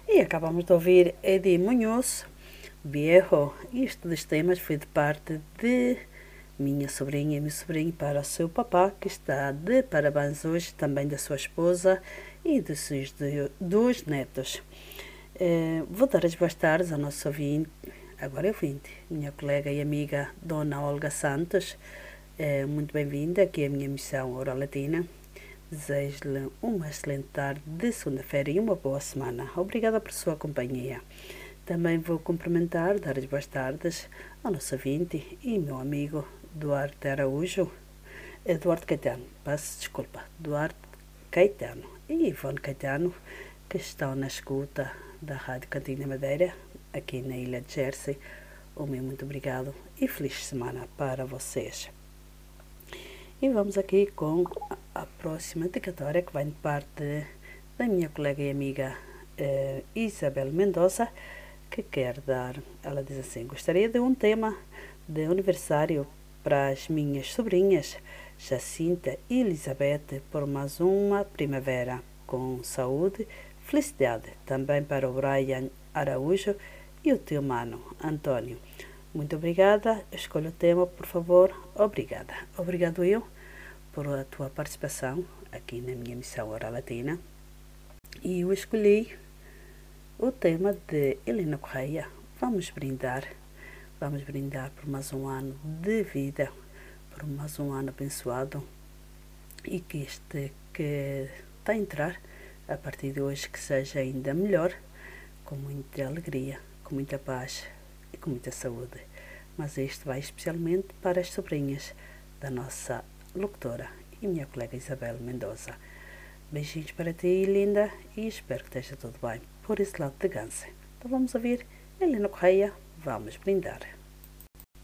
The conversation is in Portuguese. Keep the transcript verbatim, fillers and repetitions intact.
E acabamos de ouvir Eddie Munhoz, Viejo. Isto dos temas foi de parte de minha sobrinha e meu sobrinho para o seu papá, que está de parabéns hoje, também da sua esposa e dos seus dois netos. Eh, vou dar as boas tardes ao nosso ouvinte, agora é ouvinte, minha colega e amiga Dona Olga Santos. Eh, muito bem-vinda aqui à minha missão Hora Latina. Desejo-lhe uma excelente tarde de segunda-feira e uma boa semana. Obrigada por sua companhia. Também vou cumprimentar, dar as boas tardes ao nosso ouvinte e meu amigo Duarte Araújo, Eduardo Caetano, peço desculpa, Duarte Caetano e Ivone Caetano, que estão na escuta da Rádio Cantinho da Madeira, aqui na Ilha de Jersey. O meu muito obrigado e feliz semana para vocês. E vamos aqui com a próxima dedicatória, que vem de parte da minha colega e amiga eh, Isabel Mendoza, que quer dar, ela diz assim: gostaria de um tema de aniversário para as minhas sobrinhas Jacinta e Elizabeth, por mais uma primavera com saúde, felicidade. Também para o Brian Araújo e o teu mano Antônio. Muito obrigada. Escolha o tema, por favor. Obrigada. Obrigado eu por a tua participação aqui na minha missão Hora Latina. E eu escolhi o tema de Helena Correia. Vamos brindar. Vamos brindar por mais um ano de vida, por mais um ano abençoado, e que este que está a entrar a partir de hoje que seja ainda melhor, com muita alegria, com muita paz e com muita saúde. Mas este vai especialmente para as sobrinhas da nossa locutora e minha colega Isabel Mendoza. Beijinhos para ti, linda, e espero que esteja tudo bem por esse lado de Ganse. Então vamos ouvir Helena Correia, vamos brindar.